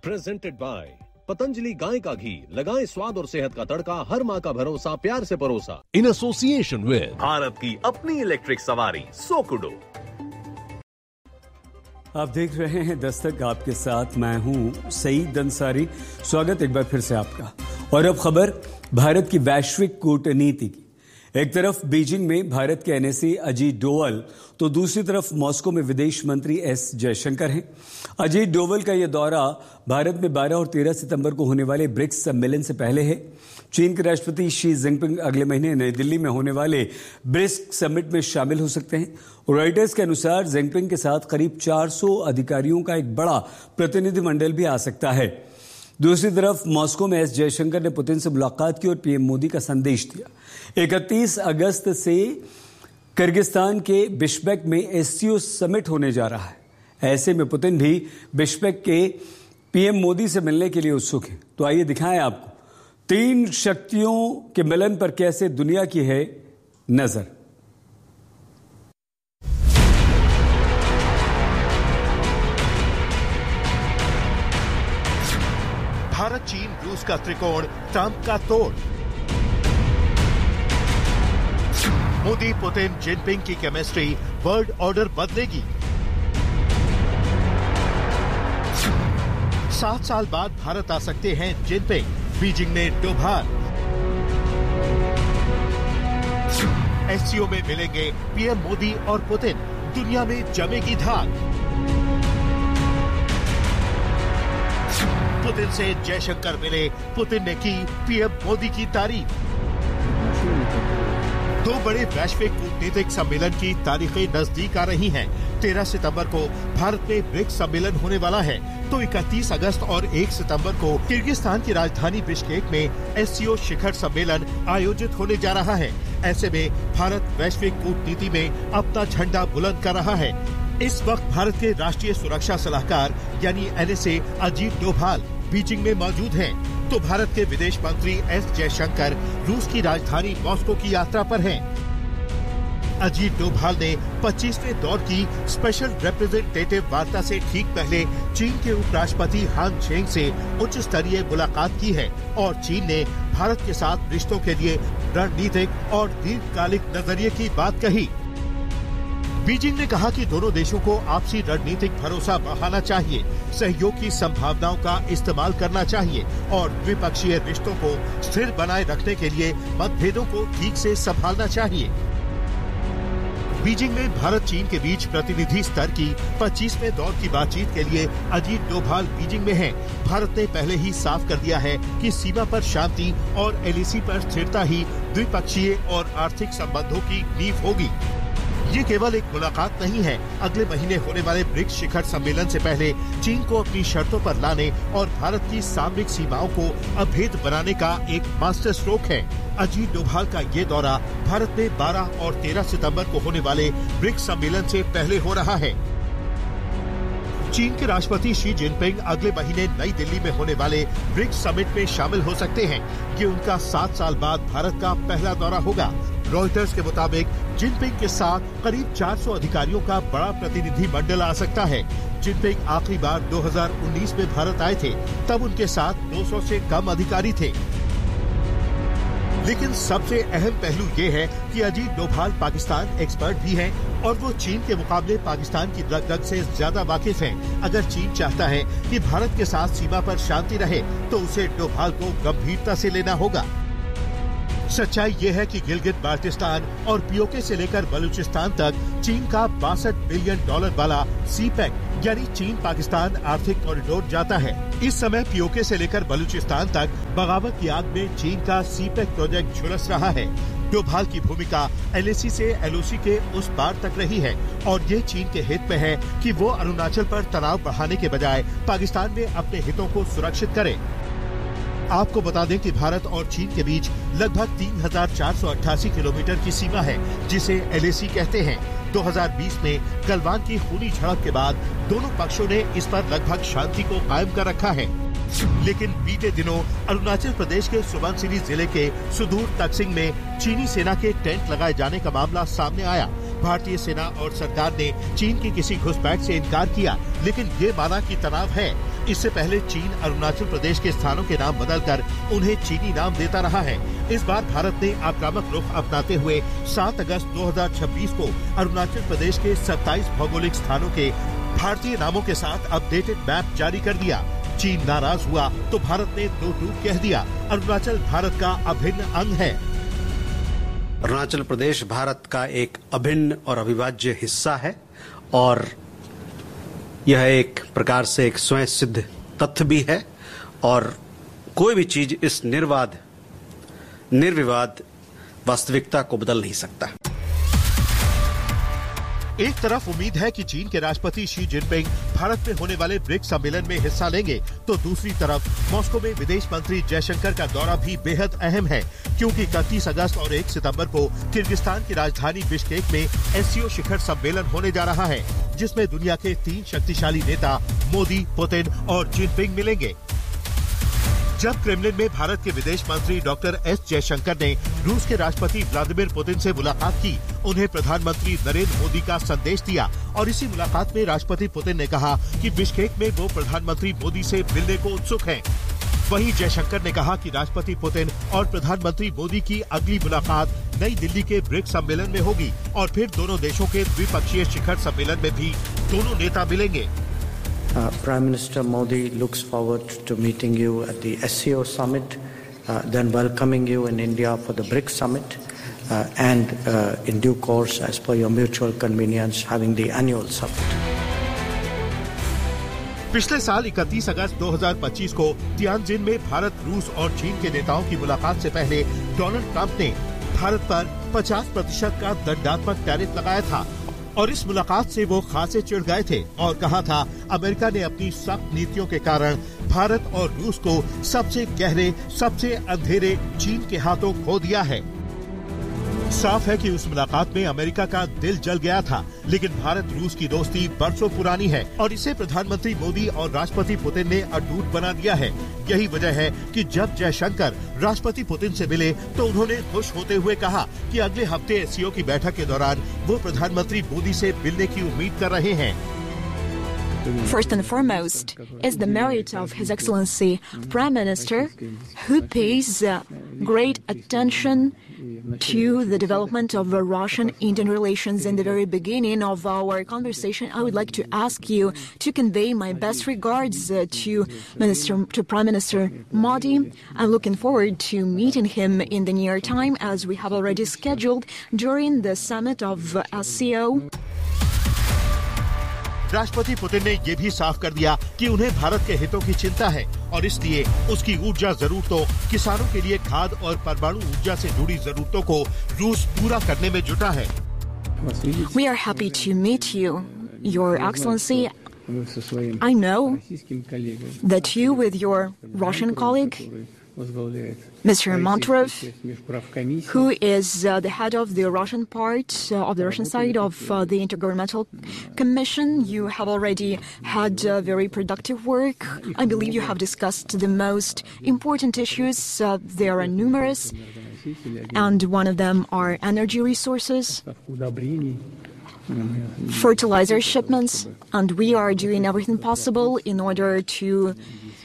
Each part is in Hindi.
प्रेजेंटेड बाय पतंजलि गाय का घी, लगाएं स्वाद और सेहत का तड़का, हर माँ का भरोसा, प्यार से परोसा। इन एसोसिएशन विद भारत की अपनी इलेक्ट्रिक सवारी सोकुडो। आप देख रहे हैं दस्तक, आपके साथ मैं हूं सईद अंसारी। स्वागत एक बार फिर से आपका। और अब खबर भारत की वैश्विक कूटनीति की। एक तरफ बीजिंग में भारत के एनएसी अजीत डोवल, तो दूसरी तरफ मॉस्को में विदेश मंत्री एस जयशंकर हैं। अजीत डोवल का यह दौरा भारत में 12 और 13 सितंबर को होने वाले ब्रिक्स सम्मेलन से पहले है। चीन के राष्ट्रपति शी जिनपिंग अगले महीने नई दिल्ली में होने वाले ब्रिक्स समिट में शामिल हो सकते हैं। रॉयटर्स के अनुसार जिनपिंग के साथ करीब 400 अधिकारियों का एक बड़ा प्रतिनिधिमंडल भी आ सकता है। दूसरी तरफ मॉस्को में एस जयशंकर ने पुतिन से मुलाकात की और पीएम मोदी का संदेश दिया। 31 अगस्त से किर्गिस्तान के बिश्केक में एससीओ समिट होने जा रहा है। ऐसे में पुतिन भी बिश्केक के पीएम मोदी से मिलने के लिए उत्सुक हैं। तो आइए दिखाएं आपको 3 शक्तियों के मिलन पर कैसे दुनिया की है नजर। भारत चीन रूस का त्रिकोण ट्रंप का तोड़। मोदी पुतिन जिनपिंग की केमिस्ट्री वर्ल्ड ऑर्डर बदलेगी। 7 साल बाद भारत आ सकते हैं जिनपिंग, बीजिंग में डोभाल। एससीओ में मिलेंगे पीएम मोदी और पुतिन, दुनिया में जमेगी धाक। पुतिन से जयशंकर मिले, पुतिन ने की पीएम मोदी की तारीफ। 2 बड़े वैश्विक कूटनीतिक सम्मेलन की तारीखें नजदीक आ रही हैं। 13 सितंबर को भारत में ब्रिक्स सम्मेलन होने वाला है, तो 31 अगस्त और 1 सितंबर को किर्गिस्तान की राजधानी बिश्केक में एससीओ शिखर सम्मेलन आयोजित होने जा रहा है। ऐसे में भारत वैश्विक कूटनीति में अपना झंडा बुलंद कर रहा है। इस वक्त भारत के राष्ट्रीय सुरक्षा सलाहकार यानी एनएसए अजीत डोभाल बीजिंग में मौजूद हैं, तो भारत के विदेश मंत्री एस जयशंकर रूस की राजधानी मॉस्को की यात्रा पर हैं। अजीत डोभाल ने 25वें दौर की स्पेशल रिप्रेजेंटेटिव वार्ता से ठीक पहले चीन के उपराष्ट्रपति हान चेंग से उच्च स्तरीय मुलाकात की है और चीन ने भारत के साथ रिश्तों के लिए रणनीतिक और दीर्घकालिक नजरिए की बात कही। बीजिंग ने कहा कि दोनों देशों को आपसी रणनीतिक भरोसा बढ़ाना चाहिए, सहयोग की संभावनाओं का इस्तेमाल करना चाहिए और द्विपक्षीय रिश्तों को स्थिर बनाए रखने के लिए मतभेदों को ठीक से संभालना चाहिए। बीजिंग में भारत चीन के बीच प्रतिनिधि स्तर की 25वें दौर की बातचीत के लिए अजीत डोभाल बीजिंग में हैं। भारत ने पहले ही साफ कर दिया है कि सीमा पर शांति और एलएसी पर स्थिरता ही द्विपक्षीय और आर्थिक संबंधों की नींव होगी। ये केवल एक मुलाकात नहीं है, अगले महीने होने वाले ब्रिक्स शिखर सम्मेलन से पहले चीन को अपनी शर्तों पर लाने और भारत की सामरिक सीमाओं को अभेद बनाने का एक मास्टर स्ट्रोक है। अजीत डोभाल का ये दौरा भारत में 12 और 13 सितंबर को होने वाले ब्रिक्स सम्मेलन से पहले हो रहा है। चीन के राष्ट्रपति शी जिनपिंग अगले महीने नई दिल्ली में होने वाले ब्रिक्स समिट में शामिल हो सकते हैं। ये उनका 7 साल बाद भारत का पहला दौरा होगा। रॉयटर्स के मुताबिक जिनपिंग के साथ करीब 400 अधिकारियों का बड़ा प्रतिनिधि मंडल आ सकता है। जिनपिंग आखिरी बार 2019 में भारत आए थे, तब उनके साथ 200 से कम अधिकारी थे। लेकिन सबसे अहम पहलू ये है कि अजीत डोभाल पाकिस्तान एक्सपर्ट भी हैं और वो चीन के मुकाबले पाकिस्तान की रग-रग से ज्यादा वाकिफ हैं। अगर चीन चाहता है कि भारत के साथ सीमा पर शांति रहे, तो उसे डोभाल को गंभीरता से लेना होगा। सच्चाई ये है कि गिलगित बाल्टिस्तान और पीओके से लेकर बलूचिस्तान तक चीन का $62 बिलियन वाला सीपैक यानी चीन पाकिस्तान आर्थिक कॉरिडोर जाता है। इस समय पीओके से लेकर बलूचिस्तान तक बगावत की आग में चीन का सीपैक प्रोजेक्ट झुलस रहा है। डोभाल की भूमिका एलएसी से एलओसी के उस पार तक रही है और ये चीन के हित में है कि वो अरुणाचल पर तनाव बढ़ाने के बजाय पाकिस्तान में अपने हितों को सुरक्षित करे। आपको बता दें कि भारत और चीन के बीच लगभग 3488 किलोमीटर की सीमा है, जिसे एलएसी कहते हैं। 2020 में गलवान की खूनी झड़प के बाद दोनों पक्षों ने इस पर लगभग शांति को कायम कर रखा है। लेकिन बीते दिनों अरुणाचल प्रदेश के सुबनसिरी जिले के सुदूर तकसिंग में चीनी सेना के टेंट लगाए जाने का मामला सामने आया। भारतीय सेना और सरकार ने चीन की किसी घुसपैठ से इनकार किया, लेकिन ये माना कि तनाव है। इससे पहले चीन अरुणाचल प्रदेश के स्थानों के नाम बदलकर उन्हें चीनी नाम देता रहा है। इस बार भारत ने आक्रामक रुख अपनाते हुए 7 अगस्त 2026 को अरुणाचल प्रदेश के 27 भौगोलिक स्थानों के भारतीय नामों के साथ अपडेटेड मैप जारी कर दिया। चीन नाराज हुआ तो भारत ने दो टूक कह दिया। अरुणाचल भारत का अभिन्न अंग है। अरुणाचल प्रदेश भारत का एक अभिन्न और अविभाज्य हिस्सा है और यह एक प्रकार से एक स्वयं सिद्ध तथ्य भी है और कोई भी चीज इस निर्विवाद वास्तविकता को बदल नहीं सकता। एक तरफ उम्मीद है कि चीन के राष्ट्रपति शी जिनपिंग भारत में होने वाले ब्रिक्स सम्मेलन में हिस्सा लेंगे, तो दूसरी तरफ मॉस्को में विदेश मंत्री जयशंकर का दौरा भी बेहद अहम है, क्योंकि 31 अगस्त और 1 सितंबर को किर्गिस्तान की राजधानी बिश्केक में एससीओ शिखर सम्मेलन होने जा रहा है, जिसमें दुनिया के 3 शक्तिशाली नेता मोदी, पुतिन और जिनपिंग मिलेंगे। जब क्रेमलिन में भारत के विदेश मंत्री डॉक्टर एस जयशंकर ने रूस के राष्ट्रपति व्लादिमीर पुतिन से मुलाकात की, उन्हें प्रधानमंत्री नरेंद्र मोदी का संदेश दिया और इसी मुलाकात में राष्ट्रपति पुतिन ने कहा कि बिश्केक में वो प्रधानमंत्री मोदी से मिलने को उत्सुक हैं। वहीं जयशंकर ने कहा कि राष्ट्रपति पुतिन और प्रधानमंत्री मोदी की अगली मुलाकात नई दिल्ली के ब्रिक्स सम्मेलन में होगी और फिर दोनों देशों के द्विपक्षीय शिखर सम्मेलन में भी दोनों नेता मिलेंगे। Prime Minister Modi looks forward to meeting you at the SCO summit, then welcoming you in India for the BRICS summit, and in due course, as per your mutual convenience, having the annual summit. पिछले साल 31 अगस्त 2025 को तियानजिन में भारत, रूस और चीन के नेताओं की मुलाकात से पहले डोनाल्ड ट्रंप ने भारत पर 50% का दंडात्मक टैरिफ लगाया था और इस मुलाकात से वो खासे चिढ़ गए थे और कहा था अमेरिका ने अपनी सख्त नीतियों के कारण भारत और रूस को सबसे गहरे, सबसे अंधेरे चीन के हाथों खो दिया है। साफ है कि उस मुलाकात में अमेरिका का दिल जल गया था, लेकिन भारत रूस की दोस्ती बरसों पुरानी है और इसे प्रधानमंत्री मोदी और राष्ट्रपति पुतिन ने अटूट बना दिया है। यही वजह है कि जब जयशंकर राष्ट्रपति पुतिन से मिले तो उन्होंने खुश होते हुए कहा कि अगले हफ्ते एससीओ की बैठक के दौरान वो प्रधानमंत्री मोदी से मिलने की उम्मीद कर रहे हैं। First and foremost is the merit of His Excellency Prime Minister, who pays great attention to the development of Russian-Indian relations. In the very beginning of our conversation, I would like to ask you to convey my best regards to Prime Minister Modi. I'm looking forward to meeting him in the near time, as we have already scheduled during the summit of SCO. राष्ट्रपति पुतिन ने ये भी साफ कर दिया कि उन्हें भारत के हितों की चिंता है और इसलिए उसकी ऊर्जा जरूरतों, किसानों के लिए खाद और परमाणु ऊर्जा से जुड़ी जरूरतों को रूस पूरा करने में जुटा है। We are happy to meet you, Your Excellency. I know that you, with your Russian colleague, Mr. Montrov, who is the head of the Russian part, of the Russian side of the Intergovernmental Commission, you have already had very productive work. I believe you have discussed the most important issues. There are numerous, and one of them are energy resources, fertilizer shipments, and we are doing everything possible in order to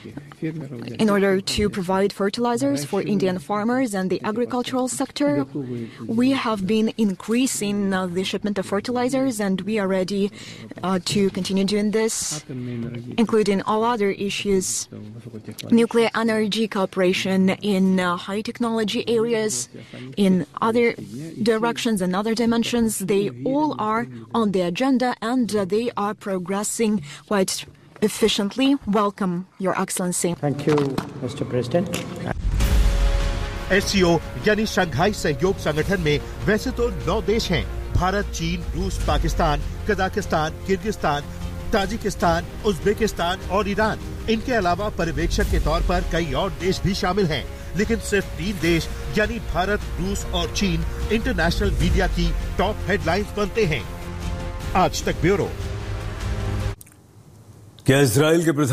provide fertilizers for Indian farmers and the agricultural sector. We have been increasing the shipment of fertilizers, and we are ready to continue doing this, including all other issues. Nuclear energy cooperation in high technology areas, in other directions and other dimensions, they all are on the agenda, and they are progressing quite efficiently. Welcome, Your Excellency. Thank you, Mr. President. SCO यानी शंघाई सहयोग संगठन में वैसे तो 9 देश हैं: भारत, चीन, रूस, Pakistan, Kazakhstan, Kyrgyzstan, Tajikistan, Uzbekistan और ईरान। इनके अलावा पर्यवेक्षक के तौर पर कई और देश भी शामिल हैं, लेकिन सिर्फ 3 देश यानी भारत, रूस और चीन इंटरनेशनल मीडिया की टॉप हेडलाइंस बनते हैं। आज तक ब्यूरो। क्या इजराइल के